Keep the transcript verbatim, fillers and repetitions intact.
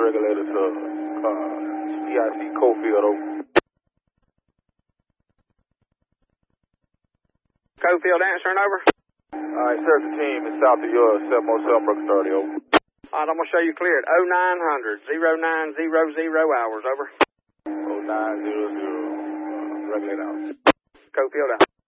regulator to uh, P I C Cofield, over. Cofield answering, over. All right, sir, the team is south of yours, seven oh seven Brooks thirty, over. All right, I'm going to show you cleared. oh nine hundred, oh nine hundred hours, over. oh nine hundred, regulator out. Cofield out.